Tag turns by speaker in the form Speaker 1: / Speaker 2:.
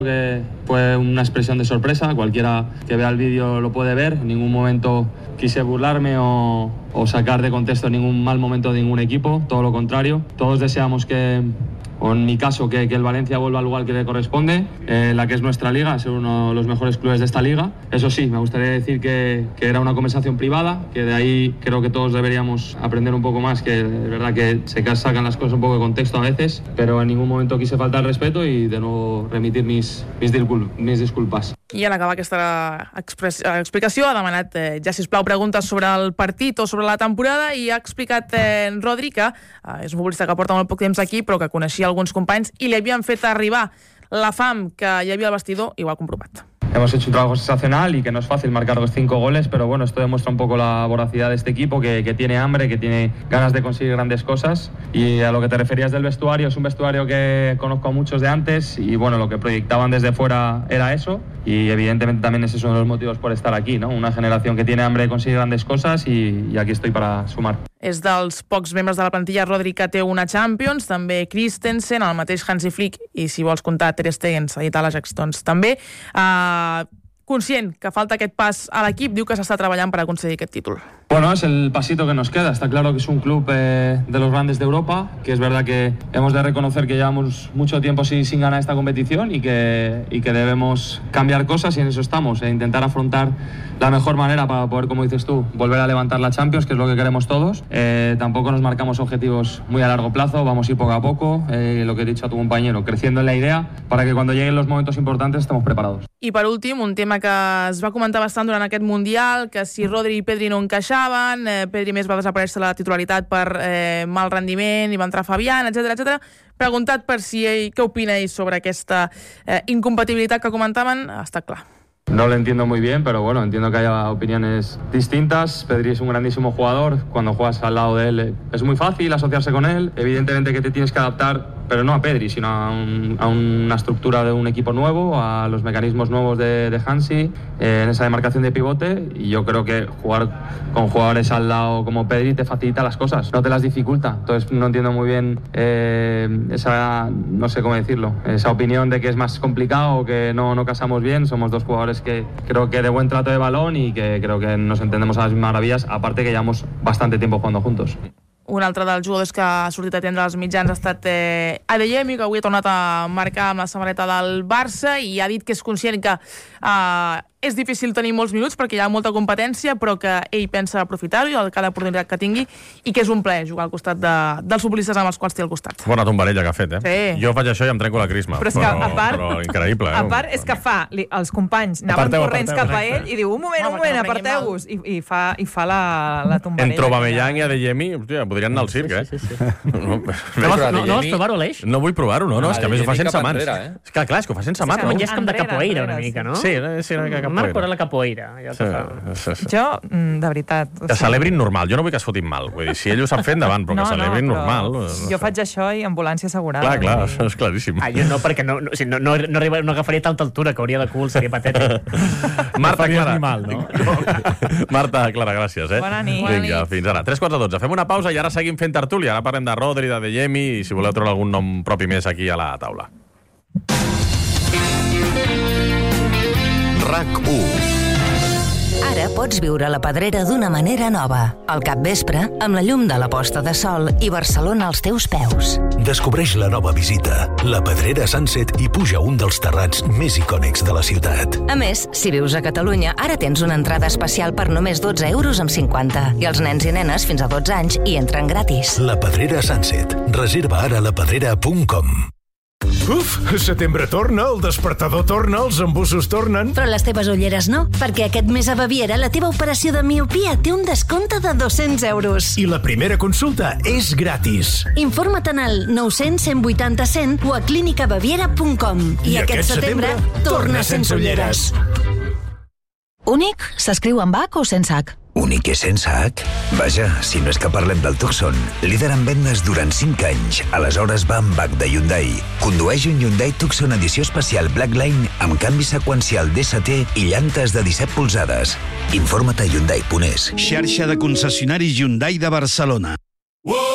Speaker 1: Que fue una expresión de sorpresa, cualquiera que vea el vídeo lo puede ver. En ningún momento quise burlarme o sacar de contexto ningún mal momento de ningún equipo, todo lo contrario. Todos deseamos que, o en mi caso, que el Valencia vuelva al lugar que le corresponde, la que es nuestra liga, ser uno de los mejores clubes de esta liga. Eso sí, me gustaría decir que era una conversación privada, que de ahí creo que todos deberíamos aprender un poco más, que de verdad que se sacan las cosas un poco de contexto a veces, pero en ningún momento quise faltar al respeto y de nuevo remitir mis disculpas.
Speaker 2: I en acabar aquesta explicació ha demanat ja, sisplau, preguntes sobre el partit o sobre la temporada i ha explicat Rodri que és un futbolista que porta molt poc temps aquí però que coneixia alguns companys i li havien fet arribar la fam que hi havia al vestidor i ho ha comprovat.
Speaker 1: Hemos hecho un trabajo sensacional y que no es fácil marcar los 5 goles, pero bueno, esto demuestra un poco la voracidad de este equipo, que tiene hambre, que tiene ganas de conseguir grandes cosas. Y a lo que te referías del vestuario, es un vestuario que conozco a muchos de antes y bueno, lo que proyectaban desde fuera era eso y evidentemente también ese es uno de los motivos por estar aquí, ¿no? Una generación que tiene hambre de conseguir grandes cosas y aquí estoy para sumar.
Speaker 2: És dels pocs membres de la plantilla Rodri que té una Champions, també Christensen, el mateix Hansi Flick i si vols comptar Ter Stegen, cedit a l'Ajax, doncs també. Conscient que falta aquest pas a l'equip, diu que s'està treballant per aconseguir aquest títol.
Speaker 1: Bueno, es el pasito que nos queda. Está claro que es un club de los grandes de Europa, que es verdad que hemos de reconocer que llevamos mucho tiempo sin ganar esta competición y que debemos cambiar cosas y en eso estamos, intentar afrontar la mejor manera para poder, como dices tú, volver a levantar la Champions, que es lo que queremos todos. Tampoco nos marcamos objetivos muy a largo plazo, vamos a ir poco a poco, lo que he dicho a tu compañero, creciendo en la idea para que cuando lleguen los momentos importantes estemos preparados.
Speaker 2: I per últim, un tema que es va comentar bastant durant aquest Mundial, que si Rodri i Pedri no encaixaven, Pedri més va desaparèixer la titularitat per mal rendiment i va entrar Fabián, etc. Preguntat per si ell, què opina ell sobre aquesta incompatibilitat que comentaven, ha estat clar.
Speaker 1: No lo entiendo muy bien, pero bueno, entiendo que haya opiniones distintas. Pedri es un grandísimo jugador. Cuando juegas al lado de él es muy fácil asociarse con él. Evidentemente que te tienes que adaptar, pero no a Pedri, sino a una estructura de un equipo nuevo, a los mecanismos nuevos de Hansi, en esa demarcación de pivote. Y yo creo que jugar con jugadores al lado como Pedri te facilita las cosas, no te las dificulta. Entonces no entiendo muy bien esa, no sé cómo decirlo, esa opinión de que es más complicado o que no casamos bien. Somos dos jugadores que creo que de buen trato de balón y que creo que nos entendemos a las maravillas, aparte que llevamos bastante tiempo jugando juntos.
Speaker 2: Un altre dels jugadors que ha sortit a atendre els mitjans ha estat Adeyemi, que avui ha tornat a marcar amb la samarreta del Barça i ha dit que és conscient que és difícil tenir molts minuts perquè hi ha molta competència, però que ell pensa aprofitar-ho i cada oportunitat que tingui i que és un plaer jugar al costat dels futbolistes amb els quals té al costat.
Speaker 3: Bona tombarella que ha fet,
Speaker 2: Sí.
Speaker 3: Jo faig això i em trenco la crisma.
Speaker 4: Però és que, a part,
Speaker 3: però increïble.
Speaker 4: A part, és que els companys anaven corrents cap a ell i diu, un moment, aparteu-vos, i fa la tombarella.
Speaker 3: Entre Aubameyang i Adeyemi, hòstia, podrien anar al circ,
Speaker 5: No vols provar-ho, Aleix?
Speaker 3: No vull provar-ho, no, és que a més ho fa sense mans. És que clar, és que ho fa sense mans.
Speaker 5: És com de capoeira una mica, no?
Speaker 3: Sí, una mica
Speaker 5: Marc per la capoeira.
Speaker 4: Jo, de veritat...
Speaker 3: Que celebrin normal, jo no vull que es fotin mal. Vull dir, si ell ho sap fer, endavant, però que celebrin normal.
Speaker 4: Jo faig això i ambulància assegurada.
Speaker 3: Clar, això és claríssim.
Speaker 5: Jo no, perquè no agafaria tanta altura, que hauria de cul, seria patètic.
Speaker 3: Marta, Clara, gràcies.
Speaker 4: Bona nit.
Speaker 3: Vinga, fins ara. 3:45. Fem una pausa i ara seguim fent tertúlia. Ara parlem de Rodri, de Adeyemi i si voleu treure algun nom propi més aquí a la taula.
Speaker 6: RAC1. Ara pots viure la Pedrera d'una manera nova. Al capvespre, amb la llum de la posta de sol i Barcelona als teus peus.
Speaker 7: Descobreix la nova visita, la Pedrera Sunset, i puja un dels terrats més icònics de la ciutat.
Speaker 6: A més, si vius a Catalunya, ara tens una entrada especial per només 12,50 € i els nens i nenes fins a 12 anys hi entren gratis.
Speaker 7: La Pedrera Sunset. Reserva ara a lapedrera.com. Uf, setembre torna, el despertador torna, els embussos tornen...
Speaker 8: Però les teves ulleres no, perquè aquest mes a Baviera la teva operació de miopia té un descompte de 200 €.
Speaker 7: I la primera consulta és gratis.
Speaker 8: Informa't al 900 180 100 o a clinicabaviera.com. I aquest setembre torna sense ulleres.
Speaker 9: Únic s'escriu amb H o sense H?
Speaker 10: Únic és sense H? Vaja, si no és que parlem del Tucson, líder en vendes durant 5 anys. Aleshores va amb H de Hyundai. Condueix un Hyundai Tucson edició especial Blackline amb canvi seqüencial DST i llantes de 17 polzades. Informa't a Hyundai.es.
Speaker 11: Xarxa de concessionaris Hyundai de Barcelona.